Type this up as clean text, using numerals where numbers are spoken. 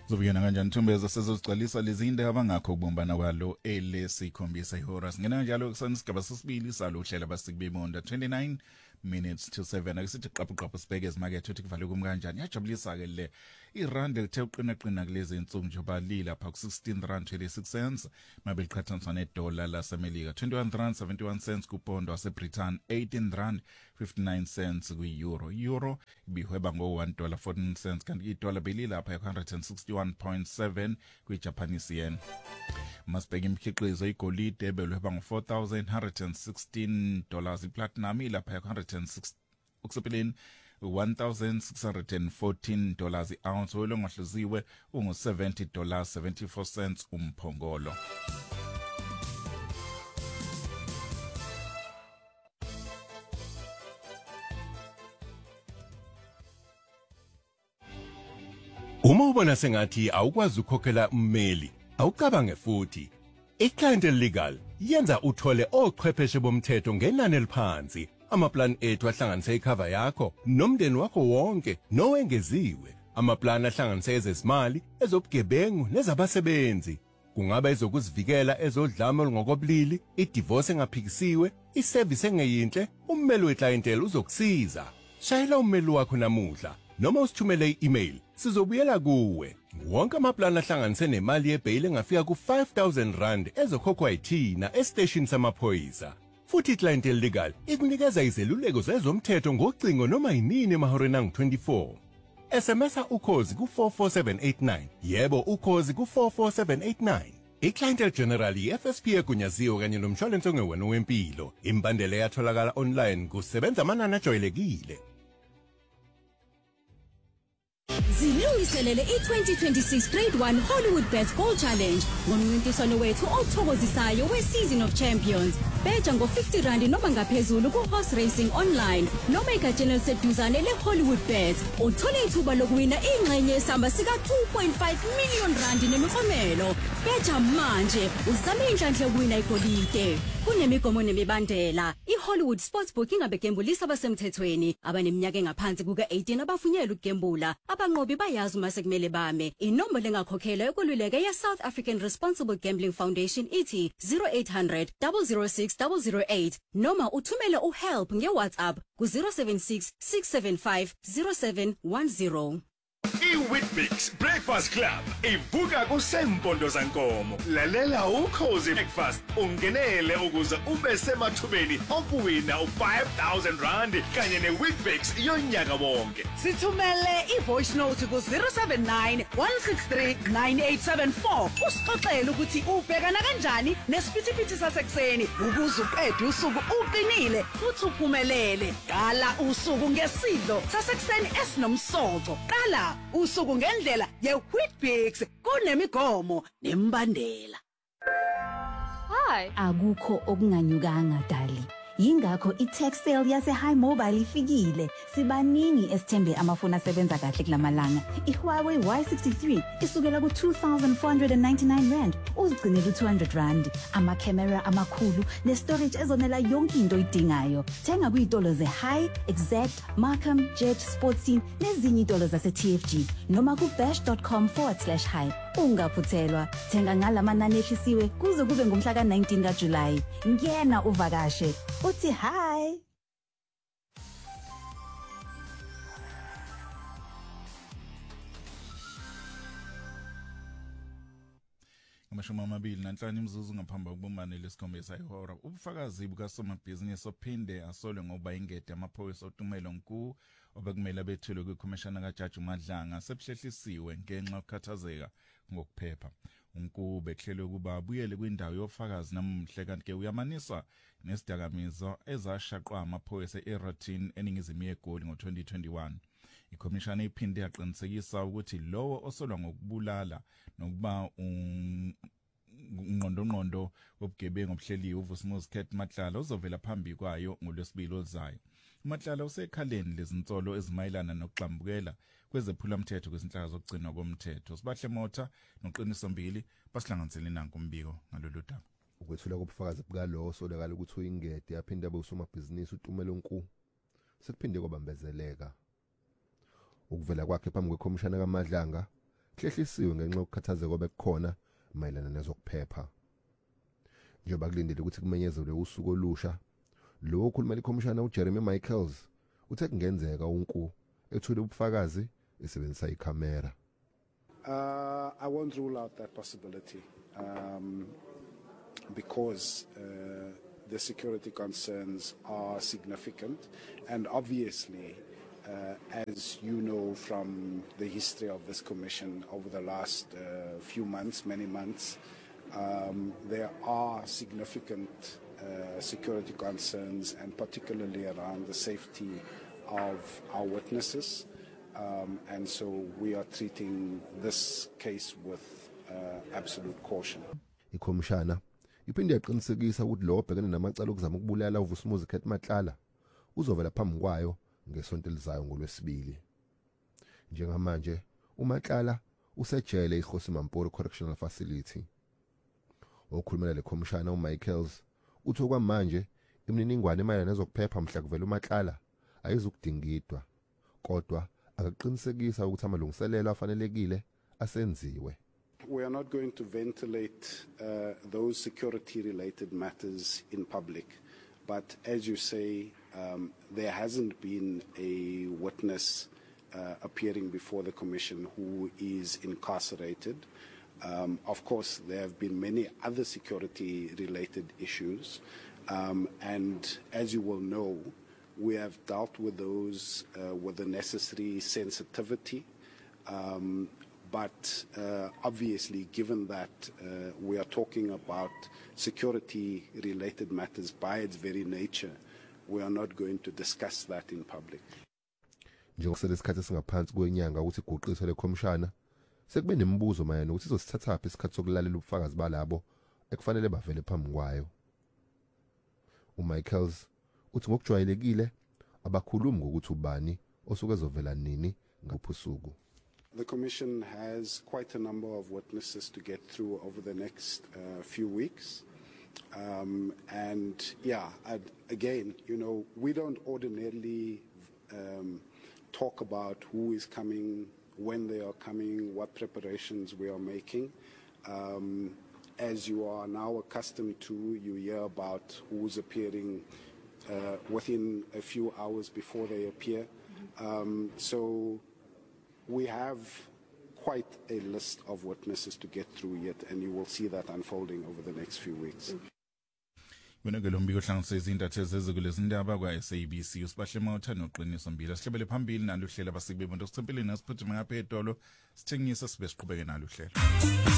Zobuyena kanjani Thumbeza sezozicalisa lezi indaba abangakho ukubumbana kwalo elesikhombisa ihora singena njalo kusanesigaba sesibili salo uhlela basikubebonda 29 minutes to 7 akusithi qaphu sibheke ezimakethe uthi kuvale kumkanjani yajabulisa ke le irand lithe uqina kulezi insuku nje balila pha ku16.26 mabeliqhathaniswa nedola lasemelika R21.71 kupondo waseBritain R18.59 ku-euro ibihweba ngo$1.14 kanti idola belila pha ku161.7 kwi-Japanese yen. Masibheka imikhiqizo igolide belweba ngo$4,116 iplatinum ilapha ku106 ukusepeleni $1,614 i-ounce olongahluziwe ungu$70.74 umphongolo. Uma ubona sengathi awukwazi ukukhokhela ummeli, awucabange futhi. iClientele Legal yenza uthole ochwepheshe bomthetho ngenani eliphansi. Amaplan ethu ahlanganise icover yakho nomndeni wakho wonke nowengeziwe. Amaplan ahlanganise ezezimali, ezobugebengu nezabasebenzi. Kungaba ezokuzivikela ezodlame olungokobulili, idivorce engaphikisiwe, iservice engeyinhle, ummeli weClientele uzokusiza. Shayela ummeli wakho namuhla noma usithumele i-email sizobuyela kuwe. Wonke amaplan ahlanganise nemali yebail engafika ku$5,000 ezokhokhwa yithina estation samaphoyisa. Futhi iClientele Legal ikunikeza izeluleko zezomthetho ngocingo noma yinini emahoreni angu-24. SMSa ukhozi ku44789. Yebo ukhozi ku44789. iClientele General i-FSP egunyaziwe kanye nomshwalense ongewena wempilo. Imbandela yatholakala online kusebenza amanani ajwayelekile. Zilungiselele i-2026 Grade 1 Hollywood Bets Gold Challenge ngomncintiswano wethu othokozisayo we-Season of Champions. Beja ngo-R50 noma ngaphezulu ku-horse racing online noma egatsheni eliseduzane le-Hollywood Bets. Uthole ithuba lokuwina ingxenye yesamba sika-R2.5 million nemiklomelo. Beja manje uzame inhlanhla yokuwina igolide. Kunemigomo nemibandela. I-Hollywood Sportsbook ingabegembulisa abasemthethweni abaneminyaka engaphansi kuka-18 abafunyela ukugembula. Abanqobi bayazi uma sekumele bame. Inombolo engakhokhelwa yokululeka ye-South African Responsible Gambling Foundation ithi 0800 006 008 noma uthumele uhelp nge-WhatsApp ku-076 675 0710. iWheatBix Breakfast Club ivuka kusempondo zankomo. Lalela ukhozi breakfast ungenele ukuze ube semathubeni okuwina u$5,000 kanye neWheatBix yonyaka wonke. Sithumele ivoice note ku-079 163 9874 usixoxele ukuthi ubhekana kanjani nesiphithiphithi sasekuseni ukuze uqede usuku uqinile futhi uphumelele. Qala usuku ngesidlo sasekuseni esinomsoco. Qala usuku ngendlela yeWheatBix kunemigomo nembandela. Hi. Akukho okunganyukanga dali. Yingakho i-tax sale yase High Mobile ifikile. Sibaningi esithembe amafoni asebenza kahle kulamalanga. iHuawei Y63 isukela ku R2,499 uzigcinela u R200. Ama-camera amakhulu ne-storage ezonela yonke into oyidingayo. Thenga kuyitolo ze-High, Exact, Markham, Jet, Sportscene nezinye itolo zase-TFG noma ku-bash.com/high. Ungaphuthelwa. Thenga ngalamanani ehlisiwe kuze kube ngomhla ka-19 kaJulayi. Ngena uvakashe. Uthi hi. Amashumi amabili nanhlanu imizuzu ngaphambi kokubumbana lesikhombisa ihora. Ubufakazi bukasomabhizinisi ophinde asolwe ngoba ingede amaphoyisa otumelo nkulu obekumele bethulwe kwikhomishana kaJaji uMadlanga sebuhlehlisiwe ngenxa yokukhathazeka ngokuphepha. Unkulu behlelwe kuba abuyele kwindawo yofakazi namuhle kanti ke uyamaniswa nesidakamizo ezashaqwa amaphoyisa eRatin eningizimu yeGoli ngo-2021. Ikhomishana iphinde yaqinisekisa ukuthi lowo osolwa ngokubulala nokuba ungqondongqondo wobugebengu obuhleliwe uVusimuzi Khet Matlala uzovela phambi kwayo ngoLwesibili ozayo. uMatlala usekhaleni lezinsolo ezimayelana nokuxambukela kwezephulamthetho kwezinhlaka zokugcinwa komthetho. Sibahle Motha noQiniso Mbili basihlanganisele nanku umbiko ngalolu daba. Ukwethula kobufakazi bukalowo osolakala ukuthi uyingede yaphinde abe usomabhizinisi uTumelo Nkulu sekuphinde kwabambezeleka. Ukuvela kwakhe phambi kwekhomishana kaMadlanga hlehlisiwe ngenxa yokukhathazeka obekukhona mayelana nezokuphepha. Njengoba kulindele ukuthi kumenyezelwe usuku olusha, lo okhulumela ikhomishana uJeremy Michaels uthe kungenzeka unku ethule ubufakazi esebenzisa ikhamera. I won't rule out that possibility because the security concerns are significant, and obviously, as you know from the history of this commission over the last few months, many months, there are significant security concerns, and particularly around the safety of our witnesses. And so we are treating this case with absolute caution. Ikhomishana iphinde yaqinisekisa ukuthi lo obhekene namacala okuzama ukubulala uVusumuzi Matlala uzovela phambi kwayo ngesonto elizayo ngoLwesibili. Njengamanje uMatlala usejele iKhosi Mampuru Correctional Facility. Okhulumela lekhomishana uMichaels uthi okwamanje imininingwane emayelana nezokuphepha mhla kuvela uMatlala ayizukudingidwa, kodwa akaqinisekisa ukuthi amalungiselelo afanelekile asenziwe. We are not going to ventilate those security-related matters in public. But as you say, there hasn't been a witness appearing before the Commission who is incarcerated. Of course, there have been many other security-related issues. And as you will know, we have dealt with those with the necessary sensitivity. But obviously, given that we are talking about security-related matters by its very nature, we are not going to discuss that in public. Njengokusele isikhathi singaphansi kwenyanga ukuthi iguqiswe lekhomishana, sekube nemibuzo mayelana ukuthi izosithathaphi isikhathi sokulalela ubufakazi balabo ekufanele bavele phambi kwayo. uMichaels uthi ngokujwayelekile abakhulumi ngokuthi ubani osuke ezovela nini ngaphusuku. The Commission has quite a number of witnesses to get through over the next few weeks. And yeah, again, you know, we don't ordinarily talk about who is coming, when they are coming, what preparations we are making. As you are now accustomed to, you hear about who's appearing within a few hours before they appear. So we have quite a list of witnesses to get through yet, and you will see that unfolding over the next few weeks. Weneke lo mbiko hlanganisa izindathe zezikulezi ndaba kwa SABC usibahle mawutha noqiniso mbili sihlebele phambili nalo hlela basikube bonto sichempeleni nasiphuthuma ngapha edolo sithengisa sibe siqhubeke nalo hlela.